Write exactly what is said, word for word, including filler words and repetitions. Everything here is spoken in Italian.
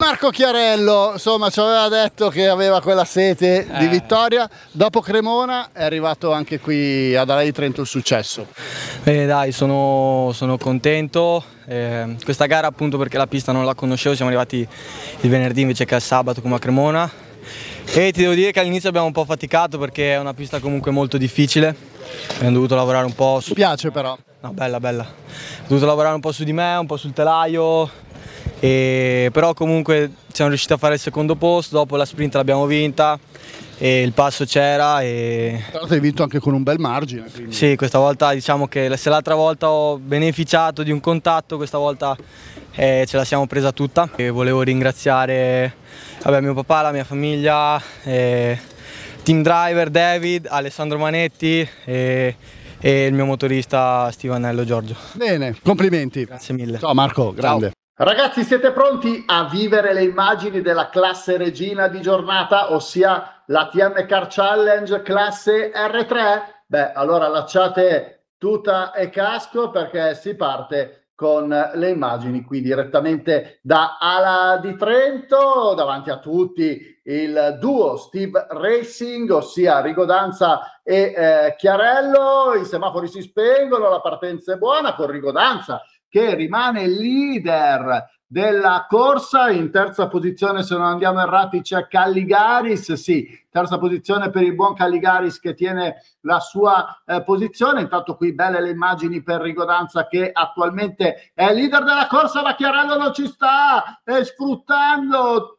Marco Chiarello, insomma, ci aveva detto che aveva quella sete eh. di vittoria. Dopo Cremona è arrivato anche qui ad Ala di Trento il successo. Bene, dai, sono, sono contento. Eh, questa gara, appunto, perché la pista non la conoscevo, siamo arrivati il venerdì invece che il sabato come a Cremona. E ti devo dire che all'inizio abbiamo un po' faticato perché è una pista comunque molto difficile. Abbiamo dovuto lavorare un po' su... Mi piace però. No, bella, bella. Ho dovuto lavorare un po' su di me, un po' sul telaio. E però comunque siamo riusciti a fare il secondo posto, dopo la sprint l'abbiamo vinta e il passo c'era. E... Tra l'altro hai vinto anche con un bel margine. Quindi. Sì, questa volta diciamo che se l'altra volta ho beneficiato di un contatto, questa volta eh, ce la siamo presa tutta. E volevo ringraziare vabbè, mio papà, la mia famiglia, eh, team driver David, Alessandro Manetti e, e il mio motorista Stivanello Giorgio. Bene, complimenti. Grazie mille. Ciao Marco, grande. Ciao. Ragazzi, siete pronti a vivere le immagini della classe regina di giornata, ossia la T M Car Challenge classe R tre? Beh, allora lasciate tuta e casco perché si parte con le immagini qui direttamente da Ala di Trento, davanti a tutti il duo Steve Racing, ossia Rigodanza e eh, Chiarello. I semafori si spengono, la partenza è buona con Rigodanza che rimane leader della corsa. In terza posizione, se non andiamo errati, c'è Calligaris. Sì, terza posizione per il buon Calligaris che tiene la sua eh, posizione. Intanto qui belle le immagini per Rigodanza che attualmente è leader della corsa, ma Chiarello non ci sta, è sfruttando